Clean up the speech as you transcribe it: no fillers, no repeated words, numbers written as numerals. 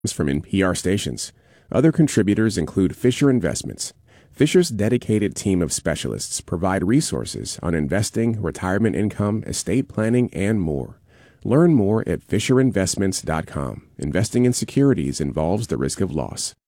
from NPR stations. Other contributors include Fisher Investments. Fisher's dedicated team of specialists provide resources on investing, retirement income, estate planning, and more. Learn more at FisherInvestments.com. Investing in securities involves the risk of loss.